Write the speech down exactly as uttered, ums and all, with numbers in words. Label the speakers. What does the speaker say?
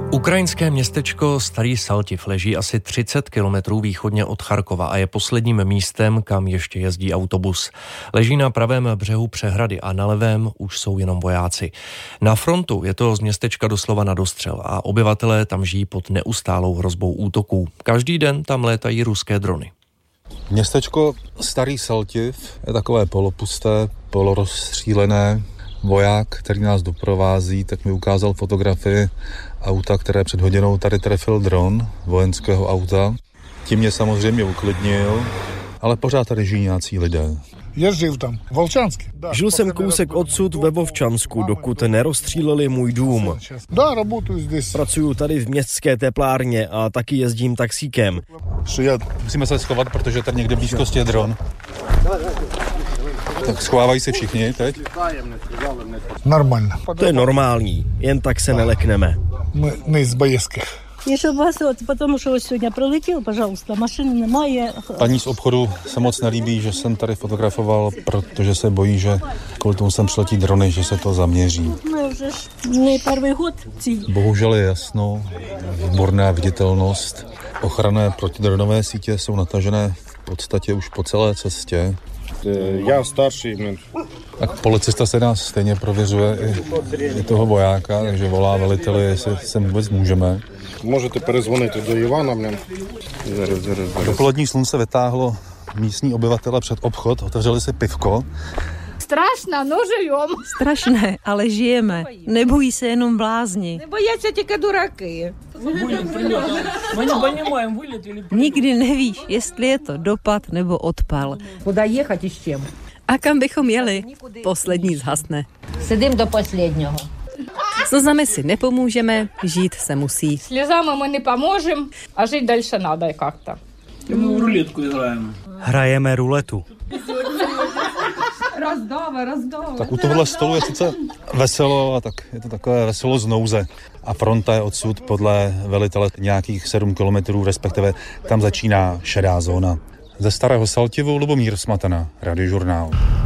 Speaker 1: Ukrajinské městečko Starý Saltiv leží asi třicet kilometrů východně od Charkova a je posledním místem, kam ještě jezdí autobus. Leží na pravém břehu přehrady a na levém už jsou jenom vojáci. Na frontu je to z městečka doslova na dostřel a obyvatelé tam žijí pod neustálou hrozbou útoků. Každý den tam létají ruské drony.
Speaker 2: Městečko Starý Saltiv je takové polopusté, polorozstřílené. Voják, který nás doprovází, tak mi ukázal fotografii auta, které před hodinou tady trefil dron vojenského auta. Tím mě samozřejmě uklidnil, ale pořád tady žijí nějací lidé.
Speaker 3: Jezdil tam, Volčanský.
Speaker 4: Žil jsem kousek odsud ve Vovčansku, dokud nerozstříleli můj dům. Pracuju tady v městské teplárně a taky jezdím taxíkem.
Speaker 2: Musíme se schovat, protože tady někde blízkosti je dron. Tak schovávají se všichni teď?
Speaker 3: Normálně.
Speaker 4: To je normální, jen tak se nelekneme.
Speaker 3: My nejzbojezkých.
Speaker 5: Protože сегодня пролетел, пожалуйста, машины немає.
Speaker 2: Paní z obchodu se moc nelíbí, že jsem tady fotografoval, protože se bojí, že kvůli tomu sem přiletí drony, že se to zaměří. Bohužel je jasno, výborná viditelnost. Ochranné protidronové sítě jsou natažené v podstatě už po celé cestě.
Speaker 6: Já starší.
Speaker 2: Tak policista se nás stejně prověřuje i, i toho vojáka, takže volá veliteli, jestli sem vůbec můžeme.
Speaker 6: Můžete perezvonit do Ivana.
Speaker 2: Dopolední slunce vytáhlo místní obyvatele před obchod, otevřeli si pivko.
Speaker 7: Strašná, no žijem.
Speaker 8: Strašné, ale žijeme. Nebojí se jenom blázni.
Speaker 7: Nebojí se těka duraky.
Speaker 8: Nikdy nevíš, jestli je to dopad nebo odpal.
Speaker 7: Kuda jechat i s čím?
Speaker 8: A kam bychom jeli? Poslední zhasne.
Speaker 7: Sedím do posledního.
Speaker 8: Slzami si nepomůžeme, žít se musí.
Speaker 7: Slzami my nepomůžeme a žít další nadá jak-to.
Speaker 9: My ruletku hrajeme.
Speaker 4: Hrajeme ruletu.
Speaker 7: Rozdává, rozdává.
Speaker 2: Tak u tohle stolu je sice veselo, a tak je to takové veselo z nouze. A fronta je odsud podle velitele nějakých sedm kilometrů, respektive tam začíná šedá zóna. Ze Starého Saltivu Lubomír Smatana, Radiožurnál.